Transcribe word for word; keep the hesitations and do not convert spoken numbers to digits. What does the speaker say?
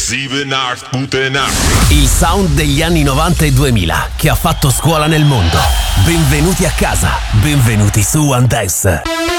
sieben, acht, gute Nacht. Il sound degli anni novanta e duemila che ha fatto scuola nel mondo. Benvenuti a casa, benvenuti su One Dance.